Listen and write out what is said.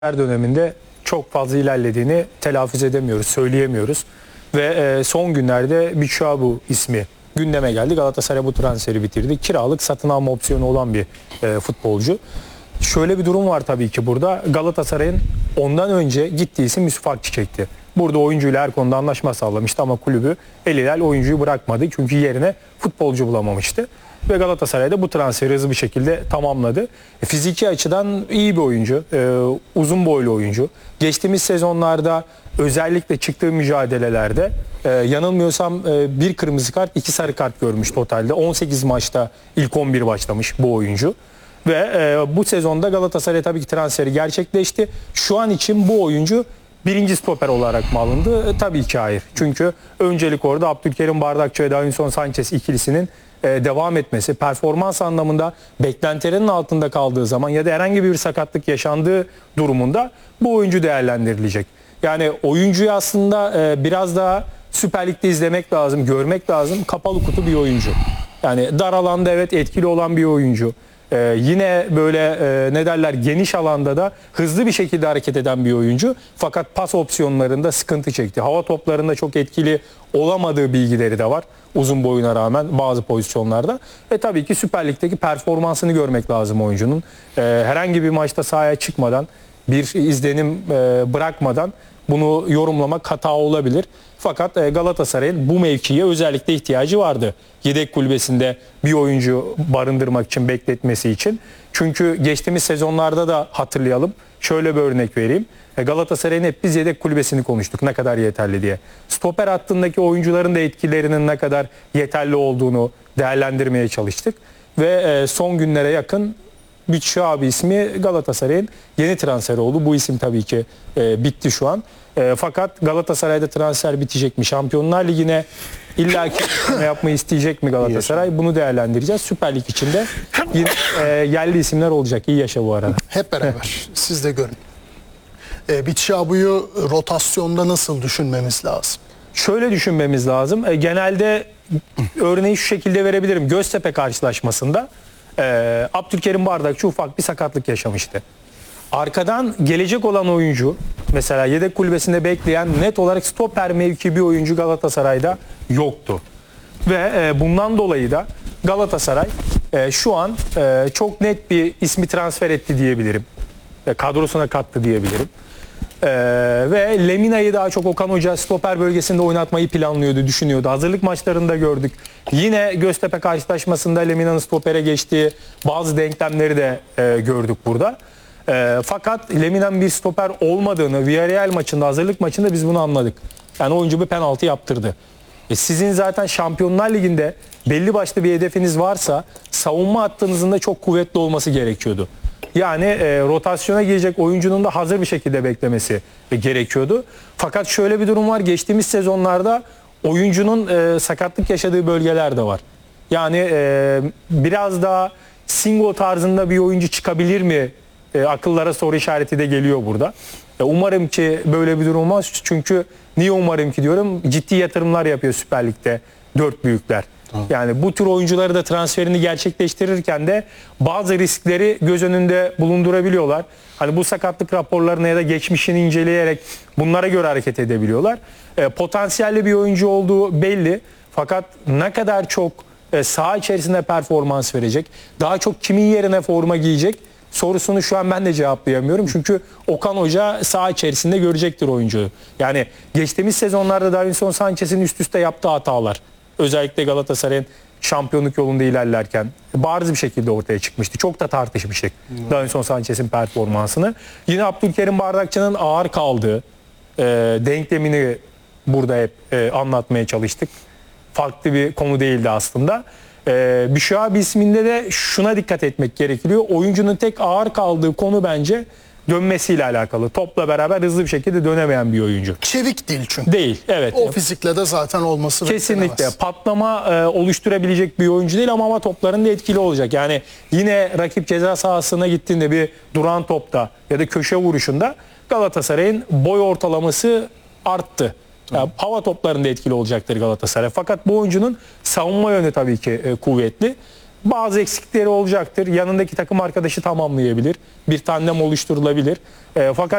Her döneminde çok fazla ilerlediğini telaffuz edemiyoruz, söyleyemiyoruz. Ve son günlerde Bitshuayu ismi gündeme geldi. Galatasaray bu transferi bitirdi. Kiralık satın alma opsiyonu olan bir futbolcu. Şöyle bir durum var tabii ki burada. Galatasaray'ın ondan önce gittiği isim Yusuf Akçiçek'ti. Burada oyuncuyla her konuda anlaşma sağlamıştı ama kulübü el ile oyuncuyu bırakmadı. Çünkü yerine futbolcu bulamamıştı. Ve Galatasaray da bu transferi hızlı bir şekilde tamamladı. Fiziki açıdan iyi bir oyuncu, uzun boylu oyuncu. Geçtiğimiz sezonlarda özellikle çıktığı mücadelelerde yanılmıyorsam bir kırmızı kart, 2 sarı kart görmüş totalde. 18 maçta ilk 11 başlamış bu oyuncu. Ve bu sezonda Galatasaray tabii ki transferi gerçekleşti. Şu an için bu oyuncu birinci stoper olarak mı alındı? Tabii ki hayır. Çünkü öncelik orada Abdülkerim Bardakçı ve Davinson Sanchez ikilisinin devam etmesi, performans anlamında beklentilerin altında kaldığı zaman ya da herhangi bir sakatlık yaşandığı durumunda bu oyuncu değerlendirilecek. Yani oyuncuyu aslında biraz daha Süper Lig'de izlemek lazım, görmek lazım. Kapalı kutu bir oyuncu. Yani dar alanda evet etkili olan bir oyuncu. Yine böyle ne derler, geniş alanda da hızlı bir şekilde hareket eden bir oyuncu. Fakat pas opsiyonlarında sıkıntı çekti. Hava toplarında çok etkili olamadığı bilgileri de var. Uzun boyuna rağmen bazı pozisyonlarda. Tabii ki Süper Lig'deki performansını görmek lazım oyuncunun. Herhangi bir maçta sahaya çıkmadan, bir izlenim bırakmadan bunu yorumlamak hata olabilir. Fakat Galatasaray'ın bu mevkiye özellikle ihtiyacı vardı. Yedek kulübesinde bir oyuncu barındırmak için, bekletmesi için. Çünkü geçtiğimiz sezonlarda da hatırlayalım. Şöyle bir örnek vereyim. Galatasaray'ın hep biz yedek kulübesini konuştuk, ne kadar yeterli diye. Stoper hattındaki oyuncuların da etkilerinin ne kadar yeterli olduğunu değerlendirmeye çalıştık. Ve son günlere yakın Bitshuayu ismi Galatasaray'ın yeni transferi oldu. Bu isim tabii ki bitti şu an. Fakat Galatasaray'da transfer bitecek mi? Şampiyonlar Ligi'ne illaki yapmayı isteyecek mi Galatasaray? Bunu değerlendireceğiz. Süper Lig içinde yine yerli isimler olacak. İyi yaşa bu arada. Hep beraber siz de görün. Bitshuyu'yu rotasyonda nasıl düşünmemiz lazım? Şöyle düşünmemiz lazım. Genelde örneği şu şekilde verebilirim. Göztepe karşılaşmasında Abdülkerim Bardakçı ufak bir sakatlık yaşamıştı. Arkadan gelecek olan oyuncu, mesela yedek kulübesinde bekleyen net olarak stoper mevki bir oyuncu Galatasaray'da yoktu. Ve bundan dolayı da Galatasaray şu an çok net bir ismi transfer etti diyebilirim. Kadrosuna kattı diyebilirim. Ve Lemina'yı daha çok Okan Hoca stoper bölgesinde oynatmayı planlıyordu, düşünüyordu. Hazırlık maçlarında gördük. Yine Göztepe karşılaşmasında Lemina'nın stopere geçtiği bazı denklemleri de gördük burada. Fakat Lemina'nın bir stoper olmadığını Villarreal maçında, hazırlık maçında biz bunu anladık. Yani oyuncu bir penaltı yaptırdı. Sizin zaten Şampiyonlar Ligi'nde belli başlı bir hedefiniz varsa savunma hattınızın da çok kuvvetli olması gerekiyordu. Yani rotasyona girecek oyuncunun da hazır bir şekilde beklemesi gerekiyordu. Fakat şöyle bir durum var. Geçtiğimiz sezonlarda oyuncunun sakatlık yaşadığı bölgeler de var. Yani biraz daha Singo tarzında bir oyuncu çıkabilir mi? Akıllara soru işareti de geliyor burada. Umarım ki böyle bir durum olmaz. Çünkü niye umarım ki diyorum? Ciddi yatırımlar yapıyor Süper Lig'de 4 büyükler. Yani bu tür oyuncuları da transferini gerçekleştirirken de bazı riskleri göz önünde bulundurabiliyorlar. Hani bu sakatlık raporlarını ya da geçmişini inceleyerek bunlara göre hareket edebiliyorlar. Potansiyelli bir oyuncu olduğu belli. Fakat ne kadar çok saha içerisinde performans verecek, daha çok kimin yerine forma giyecek sorusunu şu an ben de cevaplayamıyorum. Çünkü Okan Hoca saha içerisinde görecektir oyuncuyu. Yani geçtiğimiz sezonlarda Davinson Sanchez'in üst üste yaptığı hatalar, özellikle Galatasaray'ın şampiyonluk yolunda ilerlerken bariz bir şekilde ortaya çıkmıştı. Çok da tartışmıştık Davinson Sanchez'in performansını. Yine Abdülkerim Bardakçı'nın ağır kaldığı denklemini burada hep anlatmaya çalıştık. Farklı bir konu değildi aslında. Bitshuayu isminde de şuna dikkat etmek gerekiyor. Oyuncunun tek ağır kaldığı konu bence dönmesiyle alakalı. Topla beraber hızlı bir şekilde dönemeyen bir oyuncu. Çevik değil çünkü. Değil, evet. O fizikle de zaten olması kesinlikle beklenemez. Patlama oluşturabilecek bir oyuncu değil ama hava toplarında etkili olacak. Yani yine rakip ceza sahasına gittiğinde bir duran topta ya da köşe vuruşunda Galatasaray'ın boy ortalaması arttı. Yani hava toplarında etkili olacaktır Galatasaray. Fakat bu oyuncunun savunma yönü tabii ki kuvvetli. bazı eksikleri olacaktır. Yanındaki takım arkadaşı tamamlayabilir. Bir tandem oluşturulabilir. Fakat